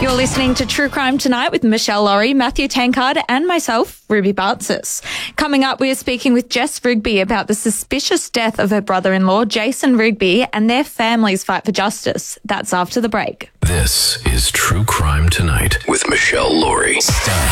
You're listening to True Crime Tonight with Michelle Laurie, Matthew Tankard and myself, Ruby Bartzis. Coming up, we are speaking with Jess Rigby about the suspicious death of her brother-in-law, Jason Rigby, and their family's fight for justice. That's after the break. This is True Crime Tonight with Michelle Laurie. Stop.